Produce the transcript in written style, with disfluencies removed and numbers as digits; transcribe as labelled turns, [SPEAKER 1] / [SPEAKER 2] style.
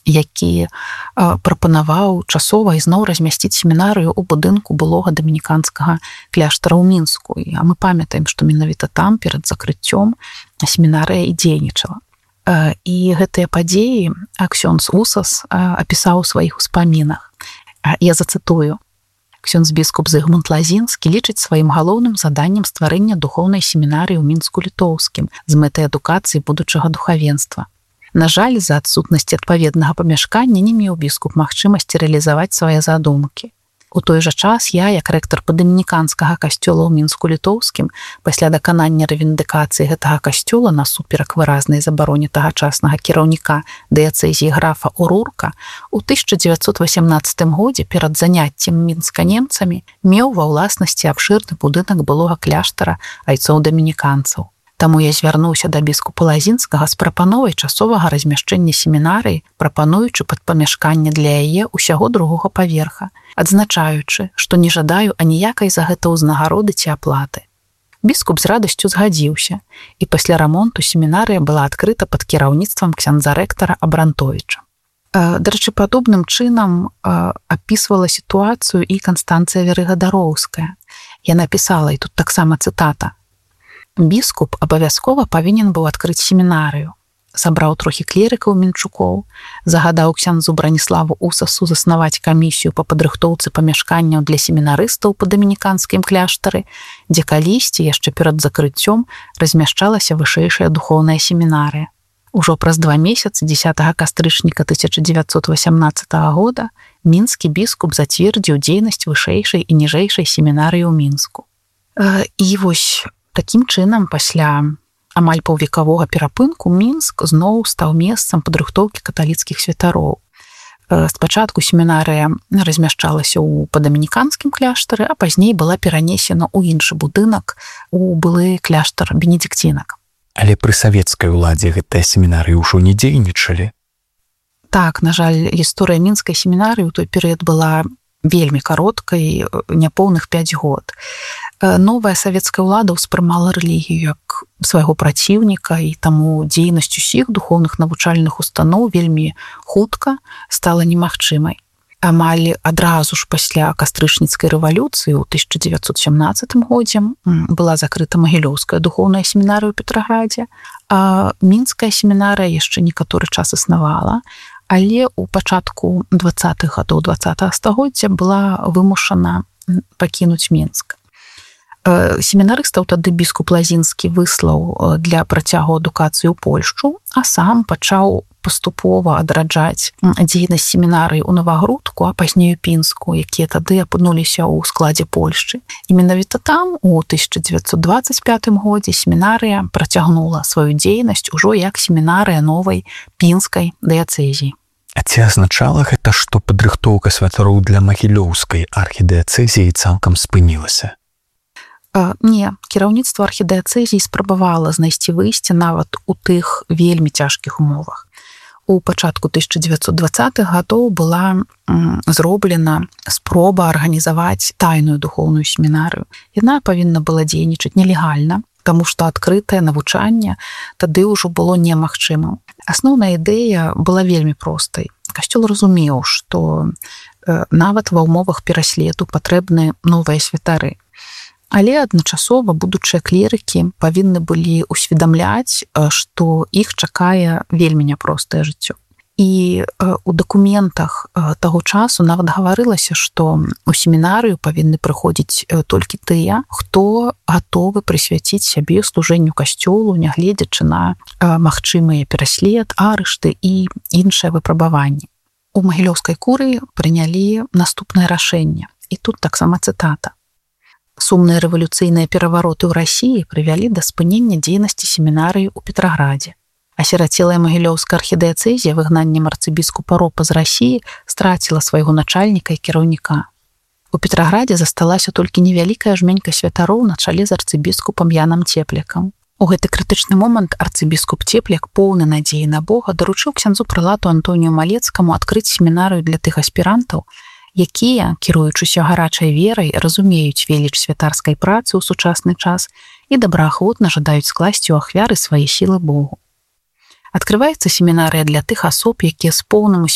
[SPEAKER 1] які прапанаваў часова ізноў размясціць семінарыю ў будынку былога дамініканскага кляштара ў Мінску. А мы памятаем, што менавіта там перад закрыццём семінарыя і дзейнічала. І гэтыя падзеі ксёндз Усас апісаў у сваіх успамінах. Я зацытую. Ксёндз біскуп Зыгмунд Лазінскі лічыць сваім галоўным заданнем стварэння духоўнай семінарыі ў Мінску-Літоўскім з мэтай адукацыі будучага духавенства. На жаль, з-за адсутнасці адпаведнага памяшкання не меў біскуп магчымасці рэалізаваць свае задумкі. У той жа час я, як рэктар падамініканскага касцёла ў Мінску-Літоўскім, пасля даканання рэвіндыкацыі гэтага касцёла насуперак выразнай забароне тагачаснага кіраўніка дыяцэзіі графа Урурка, у 1918 годзе перад заняццем Мінска немцамі меў ва ўласнасці абшырны будынак былога кляштара айцоў-дамініканцаў. Таму я звярнуўся да біскупа Лазінскага з прапановай часовага размяшчэння семінарыі, прапануючы пад памяшканне для яе ўсяго другога паверха, адзначаючы, што не жадаю аніякай за гэта ўзнагароды ці аплаты. Біскуп з радасцю згадзіўся, і пасля рамонту семінарыя была адкрыта пад кіраўніцтвам ксяндза-рэктара Абрантовіча. Дарэчы, падобным чынам апісвала сітуацыю і Канстанцыя Верыгадароўская. Яна пісала, і тут таксама цытата: «Біскуп абавязкова павінен быў адкрыць семінарыю. Сабраў трохі клерыкаў-мінчукоў, загадаў ксяндзу Браніславу Усасу заснаваць камісію па падрыхтоўцы памяшканняў для семінарыстаў па дамініканскім кляштары, дзе калісьці яшчэ перад закрыццём размяшчалася вышэйшая духоўная семінарыя. Ужо праз 2 месяцы 10 кастрычніка 1918 года мінскі біскуп зацвердзіў дзейнасць вышэйшай і ніжэйшай семінарыі ў Мінску». І вось такім чынам, пасля амаль паўвекавога перапынку, Мінск зноў стаў месцам падрыхтоўкі каталіцкіх святароў. Спачатку семінарыя размяшчалася ў падамініканскім кляштары, а пазней была перанесена ў іншы будынак, у былы кляштар бенедзікцінак.
[SPEAKER 2] Але пры савецкай уладзе гэтыя семінарыі ўжо не дзейнічалі?
[SPEAKER 1] Так, на жаль, гісторыя мінскай семінарыі ў той перыяд была вельмі кароткай, няпоўных 5 год. Новая савецкая ўлада ўспрымала рэлігію як свайго праціўніка, і таму дзейнасць усіх духоўных навучальных устаноў вельмі хутка стала немагчымай. Амаль адразу ж пасля кастрычніцкай рэвалюцыі ў 1917 годзе была закрыта Магілёўская духоўная семінарыя ў Петраградзе, а мінская семінарыя яшчэ некаторы час існавала, але ў пачатку 20-х гадоў 20-го стагоддзя была вымушана пакінуць Мінск. Семінарыстаў тады біскуп Лазінскі выслаў для працягу адукацыі ў Польшчу, а сам пачаў паступова адраджаць дзейнасць семінарыі ў Новагрудку, а пазней у Пінску, якія тады апынуліся ў складзе Польшчы. І менавіта там, у 1925 годзе, семінарыя працягнула сваю дзейнасць ужо як семінарыя новай пінскай дыяцэзіі.
[SPEAKER 2] А ці азначала гэта, што падрыхтоўка святароў для Магілёўскай архідыяцэзіі цалкам спынілася?
[SPEAKER 1] Не, кіраўніцтва архідыяцэзіі спрабавала знайсці выйсце нават у тых вельмі цяжкіх умовах. У пачатку 1920-х гадоў была зроблена спроба арганізаваць тайную духоўную семінарыю. Яна павінна была дзейнічаць нелегальна, таму што адкрытае навучанне тады ўжо было немагчымым. Асноўная ідэя была вельмі простай. Касцёл разумеў, што нават ва ўмовах пераследу патрэбны новыя святары. Але адначасова будучыя клерыкі павінны былі ўсведамляць, што іх чакае вельмі няпростае жыццё. І у дакументах таго часу нават гаварылася, што у семінарыю павінны прыходзіць толькі тыя, хто гатовы прысвяціць сябе служэнню касцёлу, нягледзячы на магчымыя пераслед, арышты і іншыя выпрабаванні. У Магілёўскай курыі прынялі наступнае рашэнне. І тут таксама цытата. Сумныя рэвалюцыйныя перавароты ў Расіі прывялі да спынення дзейнасці семінарыі ў Петраградзе. Асірацелая Магілёўская архідыяцэзія выгнаннем арцыбіскупа Ропа з Расіі страціла свайго начальніка і кіраўніка. У Петраградзе засталася толькі невялікая жменька святароў на чале з арцыбіскупам Янам Цеплякам. У гэты крытычны момант арцыбіскуп Цепляк, поўны надзеі на Бога, даручыў ксяндзу прэлату Антонію Малецкаму адкрыць семінарыю для тых аспірантаў, якія, кіруючыся гарачай верай, разумеюць веліч святарскай працы ў сучасны час і добраахвотна жадаюць скласці ў ахвяры свае сілы Богу. Адкрываецца семінарыя для тых асоб, якія з поўным